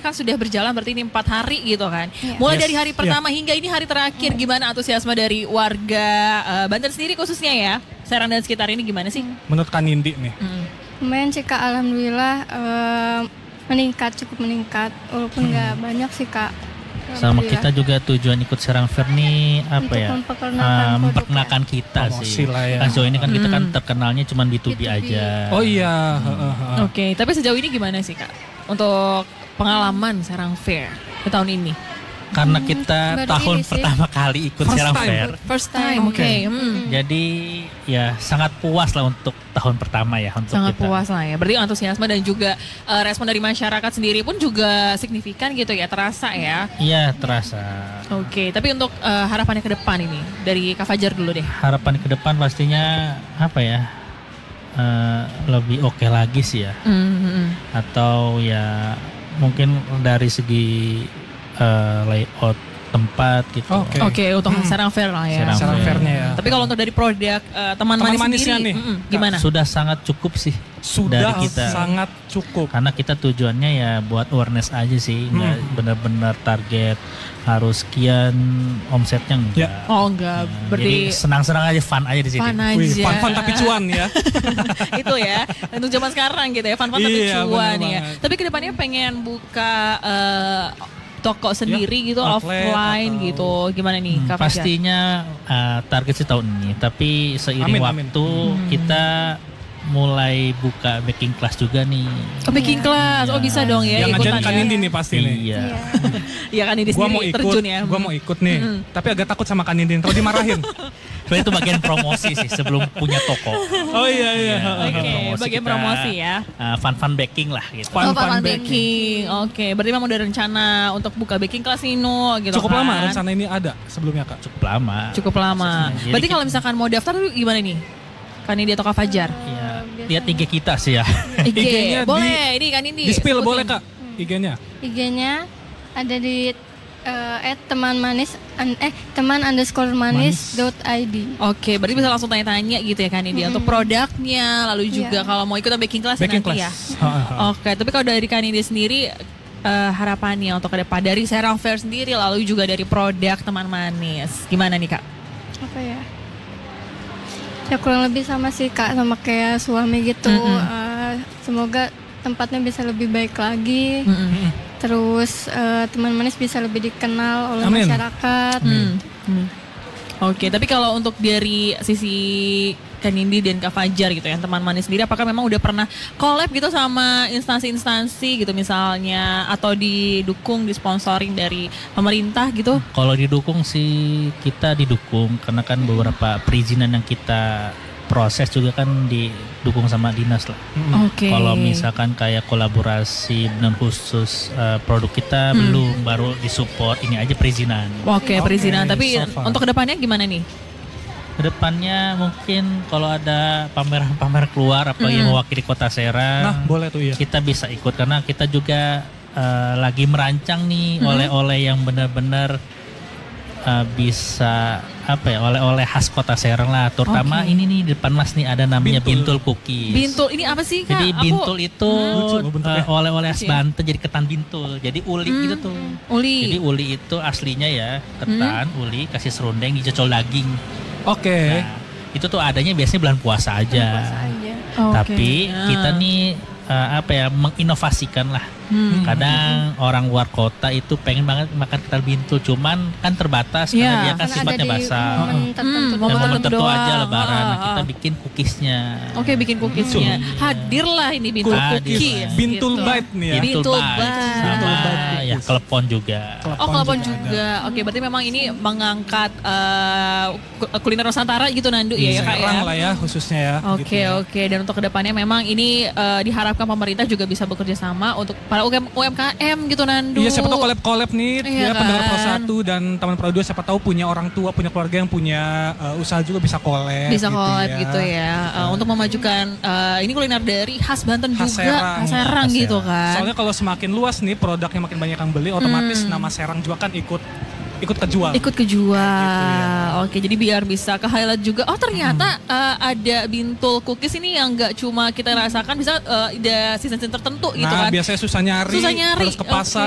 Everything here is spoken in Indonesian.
kan sudah berjalan berarti ini 4 hari gitu kan. Iya. Mulai Yes. dari hari pertama hingga ini hari terakhir, gimana antusiasme dari warga Banten sendiri khususnya ya? Serang dan sekitar ini gimana sih? Menurut Kak Nindi nih. Lumayan sih Kak, alhamdulillah meningkat, cukup meningkat. Walaupun nggak banyak sih Kak. Sama Alhamdulillah. kita juga tujuan ikut Serang Fair nih apa Untuk ya? memperkenalkan Memperkenalkan kita Promosi sih. lah ya. Kan sejauh ini kan kita kan terkenalnya cuma B2B B2B. aja. Oh iya. Oke, tapi sejauh ini gimana sih Kak? Untuk pengalaman Serang Fair di tahun ini? Karena kita baru tahun ini sih. pertama kali ikut First Serang time. Fair. First time, oke. Jadi ya sangat puas lah untuk tahun pertama ya untuk Sangat kita. puas lah ya. Berarti antusiasme dan juga respon dari masyarakat sendiri pun juga signifikan gitu ya, terasa ya. Iya terasa. Oke, tapi untuk harapannya ke depan ini dari Kak Fajar dulu deh. Harapan ke depan pastinya apa ya? Lebih oke lagi sih ya. Atau ya mungkin dari segi layout tempat gitu. Oke. Oke, untuk Serang Fair lah ya. Serang Serang Fairnya ya. Tapi kalau untuk dari produk teman manis manisnya sendiri, nih, gimana? Sudah sangat cukup sih Sudah dari kita. sangat cukup. Karena kita tujuannya ya buat awareness aja sih, nggak benar-benar target harus sekian omsetnya enggak. Ya. Oh enggak, Jadi berarti senang-senang aja, fun aja di sini. fun Wih, aja. fun tapi cuan ya. Itu ya, untuk zaman sekarang gitu ya, fun tapi Iya, cuan bener ya. banget. Tapi kedepannya pengen buka toko sendiri gitu, outlet offline atau- gitu. Gimana nih Kak Fajar? Pastinya target sih tahun ini, tapi seiring Amin, amin. waktu kita mulai buka baking class juga nih. Oh, baking class, oh bisa dong ya Yang ikutan ngajarin Kak ya. Nindi nih pasti nih. Iya. Iya kan ini Gua mau sendiri ikut, terjun ya. gua mau ikut nih. Tapi agak takut sama Kak Nindi, terus dimarahin. Sebenarnya itu bagian promosi sih sebelum punya toko. Oh iya iya. Oke, bagian kita, promosi ya. Fun baking lah gitu. Fun Oh, fun baking. baking. Oke, berarti memang udah rencana untuk buka baking class ini no, gitu Cukup kan. lama rencana ini ada sebelumnya Kak. Cukup lama. Cukup lama. Jadi Berarti kita- kalau misalkan mau daftar tuh gimana nih? Kan ini atau Kak Fajar? Ya, biasanya. lihat IG kita sih ya. IG. IG-nya Boleh, ini kan ini. Di spill sebutin. boleh Kak IG-nya. IG-nya ada di @teman_manis.id. Oke, berarti bisa langsung tanya-tanya gitu ya kan ini untuk produknya, lalu juga Iya. kalau mau ikut baking class Baking nanti class. ya. Oke, tapi kalau dari Kanindi sendiri harapannya untuk ke depan dari Serang Fair sendiri lalu juga dari produk teman manis. Gimana nih Kak? Apa ya? Ya kurang lebih sama sih Kak, sama kayak suami gitu. Semoga tempatnya bisa lebih baik lagi. Terus teman manis bisa lebih dikenal oleh Amin. masyarakat. Oke, tapi kalau untuk dari sisi Kanindi dan Kak Fajar gitu ya, teman manis sendiri apakah memang udah pernah collab gitu sama instansi-instansi gitu misalnya atau didukung, disponsoring dari pemerintah gitu? Kalau didukung sih kita didukung karena kan beberapa perizinan yang kita proses juga kan didukung sama dinas lah. Oke. Kalau misalkan kayak kolaborasi dan khusus produk kita belum, baru disupport ini aja perizinan. Oke, perizinan. Tapi so far. untuk kedepannya gimana nih? Kedepannya mungkin kalau ada pameran-pameran keluar apalagi mewakili Kota Nah Serang, boleh tuh ya. kita bisa ikut karena kita juga lagi merancang nih oleh-oleh yang benar-benar bisa apa ya, oleh-oleh khas Kota Serang lah, terutama Oke. ini nih di depan Mas nih ada namanya Bintul. Bintul Cookies. Bintul ini apa sih Kak? Jadi Bintul itu Lucu loh bentuknya. oleh-oleh khas Lucu ya? Banten, jadi ketan bintul. Jadi uli gitu tuh. Uli. Jadi uli itu aslinya ya ketan, uli kasih serundeng dicocol daging. Oke. Nah, itu tuh adanya biasanya bulan puasa aja. Puasa aja. Oke. Tapi kita nih apa ya, menginovasikan lah. Kadang orang luar kota itu pengen banget makan ketan bintul, cuman kan terbatas Iya. karena dia kan Karena sifatnya ada di basah. momen tertentu. momen Dan momen tertentu tertentu aja doang. lebaran, nah, kita Ah. bikin cookiesnya. Oke, bikin cookiesnya. Hadirlah ini Bintul Hadir. Cookies. Bintul gitu. Bite nih ya. Bintul Bintul Bite. Bite. Bintul Sama Bite ya cookies. klepon juga. Oh, kelapon juga. Oke, berarti memang ini mengangkat kuliner Nusantara gitu Nandu ya, ya Kak ya. Serang lah ya khususnya ya. Oke, gitu ya. oke. Dan untuk kedepannya memang ini diharapkan pemerintah juga bisa bekerja sama untuk para UMKM gitu Nandu. Iya, siapa tahu collab nih Iya ya, pendengar kan? Pro 1 dan teman Pro 2 siapa tahu punya orang tua, punya keluarga yang punya usaha juga bisa collab. Bisa collab gitu ya. Untuk memajukan ini kuliner dari khas Banten Khas juga, Serang. khas Serang Khas gitu Serang. kan. Soalnya kalau semakin luas nih produknya makin banyak yang beli, otomatis nama Serang juga kan ikut kejual. Ikut kejual. Gitu ya. Oke, jadi biar bisa ke highlight juga. Oh, ternyata ada Bintul Cookies ini yang nggak cuma kita rasakan, bisa ada season tertentu gitu Nah, kan. biasanya susah nyari, Susah nyari, harus ke pasar.